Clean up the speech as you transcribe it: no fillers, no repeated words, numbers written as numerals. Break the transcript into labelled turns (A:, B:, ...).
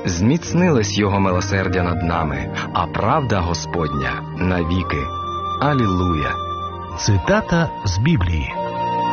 A: Зміцнилось його милосердя над нами, а правда Господня навіки. Алілуя!
B: Цитата з Біблії.